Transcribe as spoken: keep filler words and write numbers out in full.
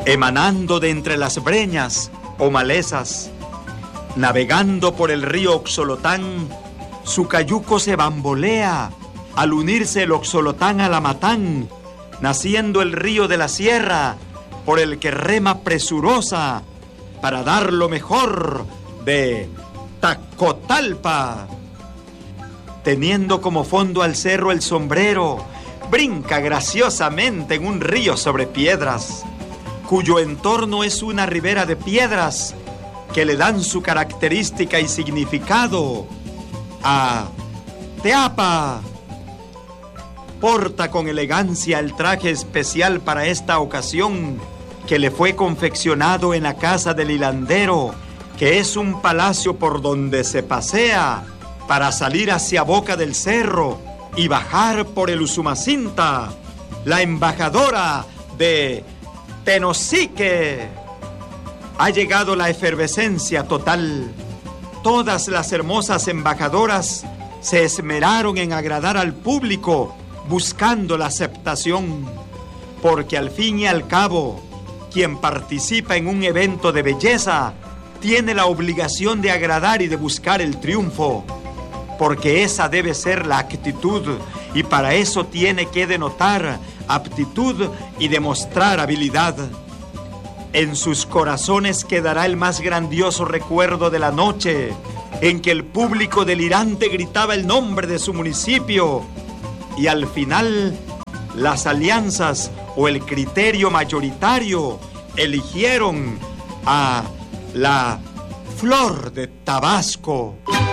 emanando de entre las breñas o malezas, navegando por el río Oxolotán, su cayuco se bambolea al unirse el Oxolotán al Amatán, naciendo el río de la sierra por el que rema presurosa para dar lo mejor de Tacotalpa. Teniendo como fondo al cerro El Sombrero, brinca graciosamente en un río sobre piedras, cuyo entorno es una ribera de piedras que le dan su característica y significado a Teapa. Porta con elegancia el traje especial para esta ocasión que le fue confeccionado en la casa del hilandero, que es un palacio por donde se pasea para salir hacia Boca del Cerro y bajar por el Usumacinta, la embajadora de Tenosique. Ha llegado la efervescencia total. Todas las hermosas embajadoras se esmeraron en agradar al público, buscando la aceptación, porque al fin y al cabo, quien participa en un evento de belleza tiene la obligación de agradar y de buscar el triunfo, porque esa debe ser la actitud, y para eso tiene que denotar aptitud y demostrar habilidad. En sus corazones quedará el más grandioso recuerdo de la noche en que el público delirante gritaba el nombre de su municipio, y al final las alianzas o el criterio mayoritario eligieron a la Flor de Tabasco.